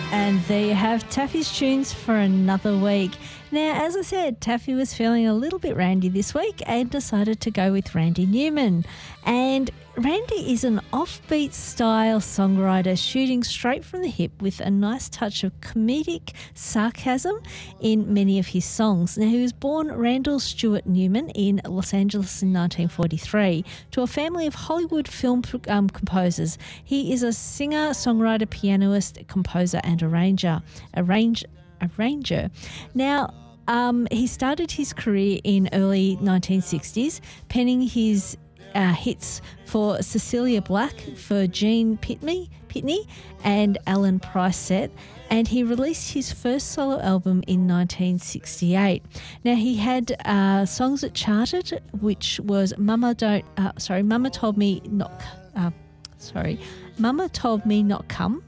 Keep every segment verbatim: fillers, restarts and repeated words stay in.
And there you have Taffy's tunes for another week. Now, as I said, Taffy was feeling a little bit randy this week and decided to go with Randy Newman. And Randy is an offbeat style songwriter shooting straight from the hip with a nice touch of comedic sarcasm in many of his songs. Now, he was born Randall Stewart Newman in Los Angeles in nineteen forty-three to a family of Hollywood film um, composers. He is a singer, songwriter, pianist, composer and arranger. Arrange, arranger. Now, um, he started his career in early nineteen sixties, penning his Uh, hits for Cecilia Black, for Gene Pitney, Pitney and Alan Price, and he released his first solo album in nineteen sixty-eight. Now, he had uh, songs that charted, which was Mama Don't, uh, sorry, Mama Told Me Not, uh, sorry, Mama Told Me Not Come.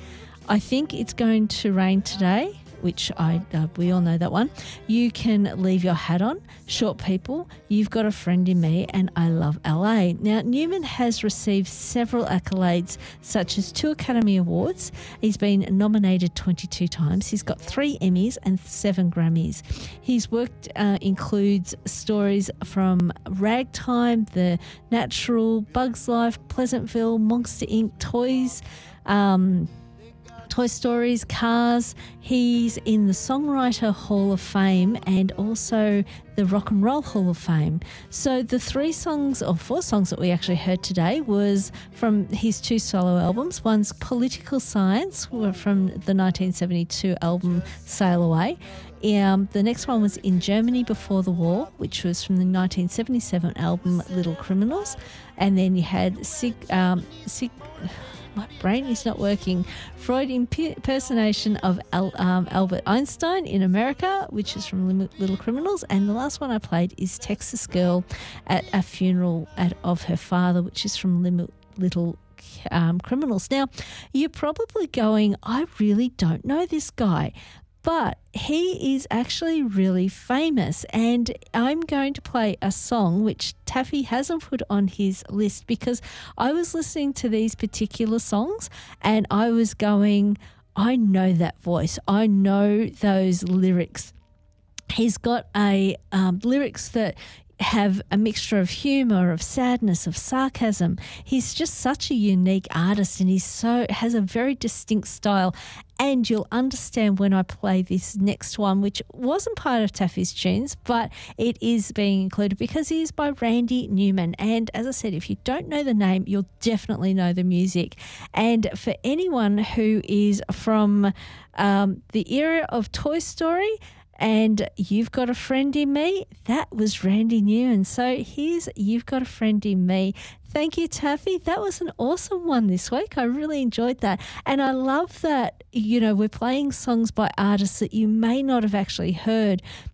I Think It's Going to Rain Today, which I uh, we all know that one. You Can Leave Your Hat On, Short People, You've Got a Friend in Me, and I Love L A. Now, Newman has received several accolades, such as two Academy Awards. He's been nominated twenty-two times. He's got three Emmys and seven Grammys. His work uh, includes stories from Ragtime, The Natural, Bugs Life, Pleasantville, Monster Incorporated, Toys, um, Toy Stories, Cars. He's in the Songwriter Hall of Fame and also the Rock and Roll Hall of Fame. So the three songs, or four songs that we actually heard today, was from his two solo albums. One's Political Science from the nineteen seventy-two album Sail Away. Um, the next one was In Germany Before the War, which was from the nineteen seventy-seven album Little Criminals. And then you had Sig... Um, Sig My brain is not working. Freud impersonation of Al, um, Albert Einstein in America, which is from Little Criminals. And the last one I played is Texas Girl at a Funeral at, of Her Father, which is from Little um, Criminals. Now, you're probably going, I really don't know this guy. But he is actually really famous, and I'm going to play a song which Taffy hasn't put on his list because I was listening to these particular songs and I was going, I know that voice. I know those lyrics. He's got a um, lyrics that have a mixture of humour, of sadness, of sarcasm. He's just such a unique artist, and he's so has a very distinct style. And you'll understand when I play this next one, which wasn't part of Taffy's tunes, but it is being included because it is by Randy Newman. And as I said, if you don't know the name, you'll definitely know the music. And for anyone who is from um, the era of Toy Story, and You've Got a Friend in Me, that was Randy Newman. So here's You've Got a Friend in Me. Thank you, Taffy. That was an awesome one this week. I really enjoyed that. And I love that, you know, we're playing songs by artists that you may not have actually heard,